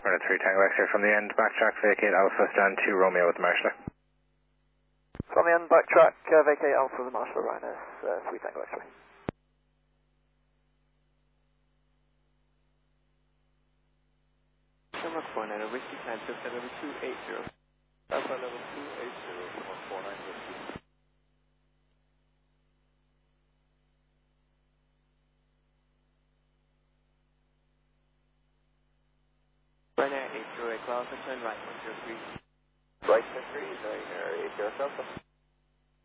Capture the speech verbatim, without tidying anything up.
Runner three Tango X-ray from the end, backtrack, vacate Alpha, stand two Romeo with Marshall. From the end, backtrack, uh, vacate Alpha with Marshall, Ryanair uh, three Tango X-ray. Number four nine, Whiskey time, Cessna level two eight zero. Alpha level two eight zero, one four nine Whiskey. Ryanair eight zero eight Alpha, turn right one zero three. Right one three, Ryanair eight zero Alpha.